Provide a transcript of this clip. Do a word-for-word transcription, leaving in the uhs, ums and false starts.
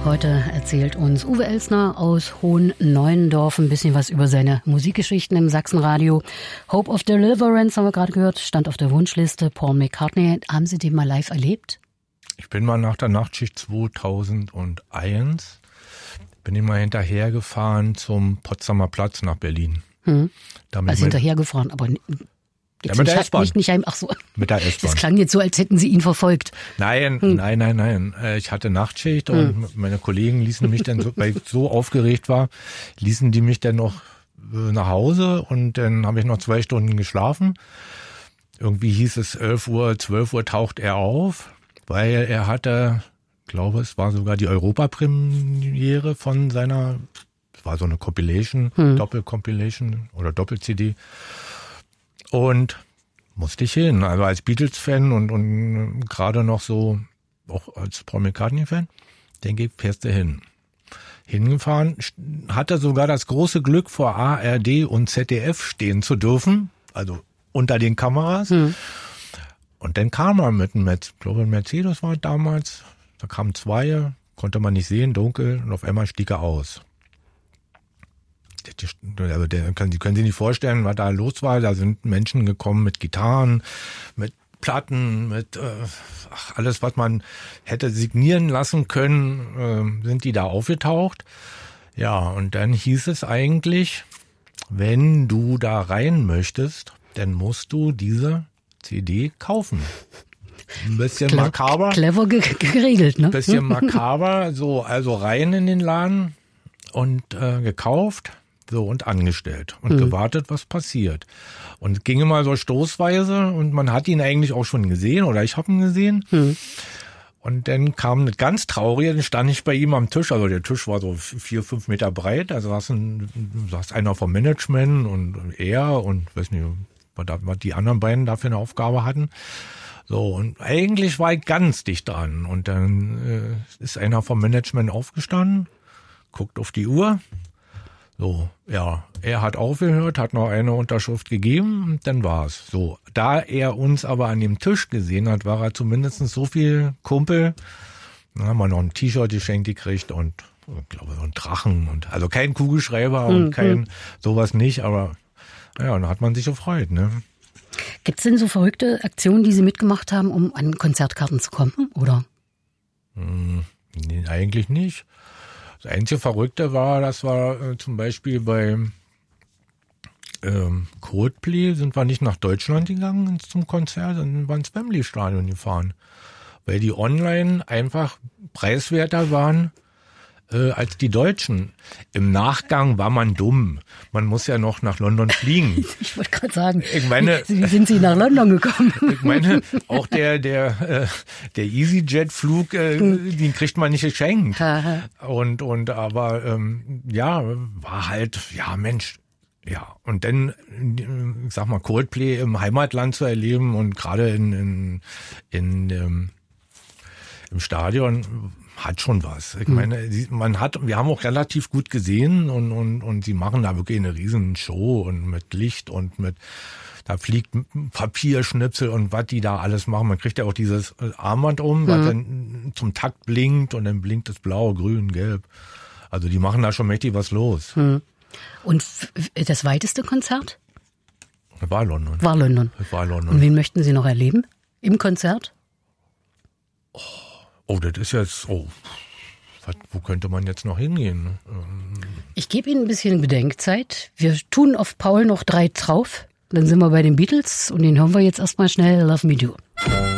Heute erzählt uns Uwe Elsner aus Hohen-Neuendorf ein bisschen was über seine Musikgeschichten im Sachsenradio. Hope of Deliverance haben wir gerade gehört, stand auf der Wunschliste. Paul McCartney, haben Sie den mal live erlebt? Ich bin mal nach der Nachtschicht zweitausendeins, bin ich mal hinterhergefahren zum Potsdamer Platz nach Berlin. Hm. Also hinterhergefahren, aber jetzt ja, mit nicht, der S-Bahn. nicht, nicht heim, ach so. Mit der S-Bahn. Das klang jetzt so, als hätten Sie ihn verfolgt. Nein, hm. nein, nein, nein. Ich hatte Nachtschicht hm. und meine Kollegen ließen mich dann, so, weil ich so aufgeregt war, ließen die mich dann noch nach Hause und dann habe ich noch zwei Stunden geschlafen. Irgendwie hieß es elf Uhr, zwölf Uhr taucht er auf, weil er hatte, ich glaube, es war sogar die Europapremiere von seiner, es war so eine Compilation, hm. Doppel-Compilation oder Doppel-C D. Und musste ich hin, also als Beatles-Fan und, und gerade noch so, auch als Paul McCartney-Fan, denke ich, fährst du hin. Hingefahren, hatte sogar das große Glück, vor A R D und Z D F stehen zu dürfen, also unter den Kameras. Hm. Und dann kam er mit einem, ich glaube, ein Mercedes war damals, da kamen zwei, konnte man nicht sehen, dunkel, und auf einmal stieg er aus. Also der, können, Sie können sich nicht vorstellen, was da los war. Da sind Menschen gekommen mit Gitarren, mit Platten, mit äh, ach, alles, was man hätte signieren lassen können, äh, sind die da aufgetaucht. Ja, und dann hieß es eigentlich, wenn du da rein möchtest, dann musst du diese C D kaufen. Ein bisschen Cle- makaber. Clever ge- geregelt, ne? Ein bisschen makaber, so, also rein in den Laden und äh, gekauft. So, und angestellt und mhm. gewartet, was passiert. Und es ging immer so stoßweise und man hat ihn eigentlich auch schon gesehen oder ich habe ihn gesehen. Mhm. Und dann kam eine ganz traurige, dann stand ich bei ihm am Tisch, also der Tisch war so vier, fünf Meter breit, da saß, ein, saß einer vom Management und er und weiß nicht, was, da, was die anderen beiden dafür eine Aufgabe hatten. So, und eigentlich war ich ganz dicht dran. Und dann äh, ist einer vom Management aufgestanden, guckt auf die Uhr. So, ja, er hat aufgehört, hat noch eine Unterschrift gegeben und dann war's. So, da er uns aber an dem Tisch gesehen hat, war er zumindest so viel Kumpel. Dann haben wir noch ein T-Shirt geschenkt gekriegt und ich glaube so ein Drachen und also kein Kugelschreiber und mhm. kein sowas nicht, aber ja, dann hat man sich gefreut, ne? Gibt's denn so verrückte Aktionen, die Sie mitgemacht haben, um an Konzertkarten zu kommen, oder? Hm, nee, eigentlich nicht. Das einzige Verrückte war, das war äh, zum Beispiel bei ähm, Coldplay, sind wir nicht nach Deutschland gegangen zum Konzert, sondern sind wir ins Wembley-Stadion gefahren. Weil die online einfach preiswerter waren äh, als die Deutschen. Im Nachgang war man dumm. Man muss ja noch nach London fliegen. Ich wollte gerade sagen, ich meine, wie sind Sie nach London gekommen? Ich meine, auch der der äh, der EasyJet-Flug, äh, den kriegt man nicht geschenkt. und und aber ähm, ja, war halt, ja Mensch, ja. Und dann, ich sag mal, Coldplay im Heimatland zu erleben und gerade in in in ähm, im Stadion hat schon was. Ich meine, man hat, wir haben auch relativ gut gesehen und und und sie machen da wirklich eine riesen Show und mit Licht und mit, da fliegt Papierschnipsel und was die da alles machen. Man kriegt ja auch dieses Armband um, mhm. was dann zum Takt blinkt und dann blinkt es blau, grün, gelb. Also die machen da schon mächtig was los. Mhm. Und das weiteste Konzert? War London. War London. War London. Und wen möchten Sie noch erleben im Konzert? Oh. Oh, das ist jetzt, oh, was, wo könnte man jetzt noch hingehen? Ähm ich gebe Ihnen ein bisschen Bedenkzeit. Wir tun auf Paul noch drei drauf. Dann sind wir bei den Beatles und den hören wir jetzt erstmal schnell Love Me Do.